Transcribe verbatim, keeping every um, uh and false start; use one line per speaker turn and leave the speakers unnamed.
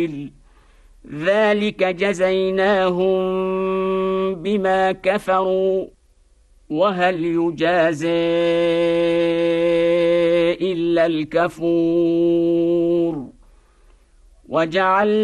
ذلك جزيناهم بما كفروا وهل يجازى إلا الكفور. وجعل